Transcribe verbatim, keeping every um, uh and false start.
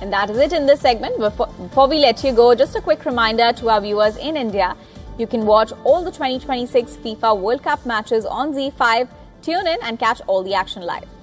And that is it in this segment. Before, before we let you go, just a quick reminder to our viewers in India, you can watch all the twenty twenty-six FIFA World Cup matches on Z five. Tune in and catch all the action live.